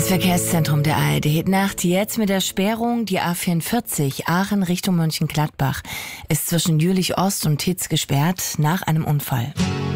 Das Verkehrszentrum der ARD. Nacht jetzt mit der Sperrung. Die A44 Aachen Richtung Mönchengladbach ist zwischen Jülich Ost und Titz gesperrt nach einem Unfall.